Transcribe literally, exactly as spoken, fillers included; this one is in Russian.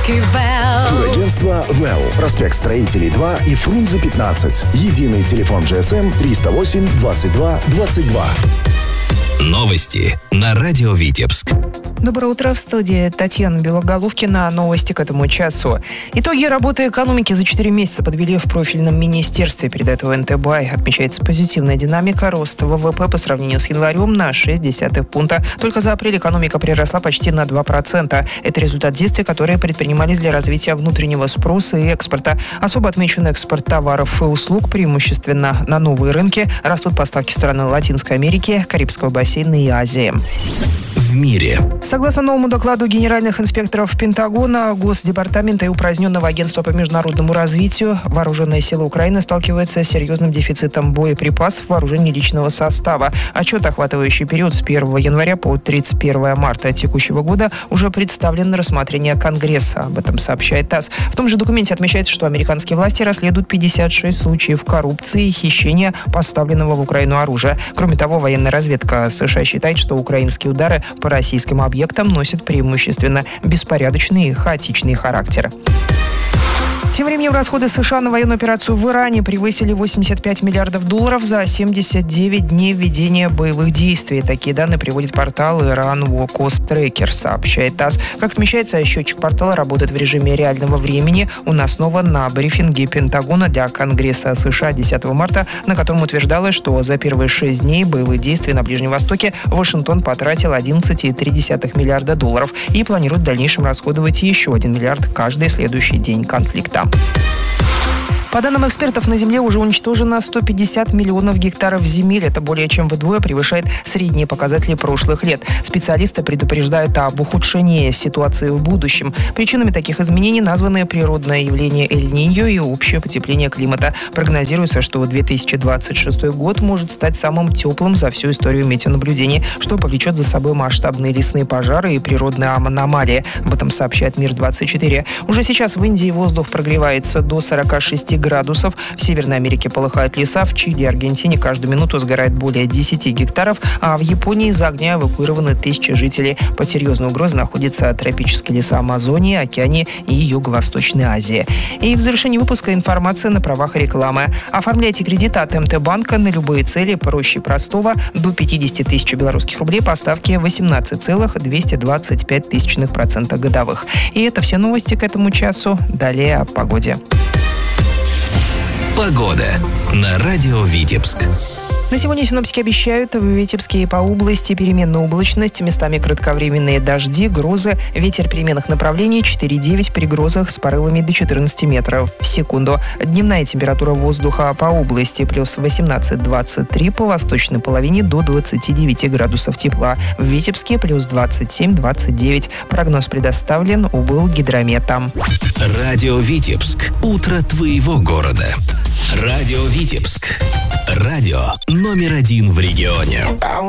Турагентство «Well». Проспект Строителей два и Фрунзе пятнадцать. Единый телефон джи эс эм триста восемь двадцать два двадцать два. Новости на радио Витебск. Доброе утро, в студии Татьяна Белоголовкина. Новости к этому часу. Итоги работы экономики за четыре месяца подвели в профильном министерстве. Передает эн тэ бэ а и. Отмечается позитивная динамика роста вэ вэ пэ по сравнению с январем на шесть десятых пункта. Только за апрель экономика приросла почти на два процента. Это результат действий, которые предпринимались для развития внутреннего спроса и экспорта. Особо отмечен экспорт товаров и услуг, преимущественно на новые рынки. Растут поставки в страны Латинской Америки, Карибского бассейна и Азии. В мире. Согласно новому докладу генеральных инспекторов Пентагона, Госдепартамента и Упраздненного агентства по международному развитию, вооруженные силы Украины сталкиваются с серьезным дефицитом боеприпасов, вооружений личного состава. Отчет, охватывающий период с первого января по тридцать первое марта текущего года, уже представлен на рассмотрение Конгресса. Об этом сообщает ТАСС. В том же документе отмечается, что американские власти расследуют пятьдесят шесть случаев коррупции и хищения поставленного в Украину оружия. Кроме того, военная разведка США считает, что украинские удары по российским объектам носят преимущественно беспорядочный и хаотичный характер. Тем временем расходы США на военную операцию в Иране превысили восемьдесят пять миллиардов долларов за семьдесят девять дней ведения боевых действий. Такие данные приводит портал Iran War Cost Tracker, сообщает ТАСС. Как отмечается, счетчик портала работает в режиме реального времени. Он основан на брифинге Пентагона для Конгресса США десятого марта, на котором утверждалось, что за первые шесть дней боевых действий на Ближнем Востоке Вашингтон потратил одиннадцать целых три десятых миллиарда долларов и планирует в дальнейшем расходовать еще один миллиард каждый следующий день конфликта. По данным экспертов, на Земле уже уничтожено сто пятьдесят миллионов гектаров земель. Это более чем вдвое превышает средние показатели прошлых лет. Специалисты предупреждают об ухудшении ситуации в будущем. Причинами таких изменений названы природное явление Эль-Ниньо и общее потепление климата. Прогнозируется, что две тысячи двадцать шестой год может стать самым теплым за всю историю метеонаблюдений, что повлечет за собой масштабные лесные пожары и природные аномалии. Об этом сообщает Мир двадцать четыре. Уже сейчас в Индии воздух прогревается до сорока шести градусов. В Северной Америке полыхают леса. В Чили и Аргентине каждую минуту сгорает более десяти гектаров, а в Японии из-за огня эвакуированы тысячи жителей. Под серьезной угрозой находятся тропические леса Амазонии, Океании и Юго-Восточной Азии. И в завершении выпуска информация на правах рекламы. Оформляйте кредиты от эм тэ банка на любые цели проще простого до пятьдесят тысяч белорусских рублей по ставке восемнадцать целых двести двадцать пять тысячных процента годовых. И это все новости к этому часу. Далее о погоде. Погода на радио Витебск. На сегодня синоптики обещают в Витебске и по области переменную облачность, местами кратковременные дожди, грозы, ветер переменных направлений четыре-девять при грозах с порывами до четырнадцати метров в секунду. Дневная температура воздуха по области плюс восемнадцать двадцать три, по восточной половине до двадцати девяти градусов тепла. В Витебске плюс двадцать семь двадцать девять. Прогноз предоставлен Облгидрометом. Радио Витебск. Утро твоего города. Радио Витебск. Радио номер один в регионе.